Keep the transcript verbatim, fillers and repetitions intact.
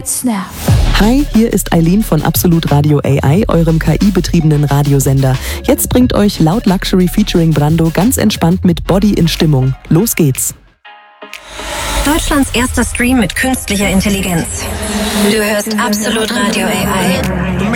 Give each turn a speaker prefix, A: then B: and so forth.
A: it snap.
B: Hi, hier ist Eileen von Absolut Radio A I, eurem K I-betriebenen Radiosender. Jetzt bringt euch Loud Luxury featuring Brando ganz entspannt mit Body in Stimmung. Los geht's!
C: Deutschlands erster Stream mit künstlicher Intelligenz. Du hörst Absolut Radio A I.